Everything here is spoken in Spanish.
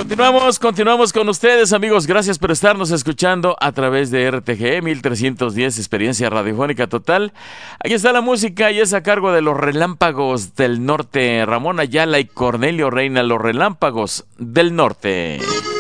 Continuamos con ustedes, amigos. Gracias por estarnos escuchando a través de RTGE 1310, Experiencia Radiofónica Total. Aquí está la música y es a cargo de los Relámpagos del Norte, Ramón Ayala y Cornelio Reina, los Relámpagos del Norte.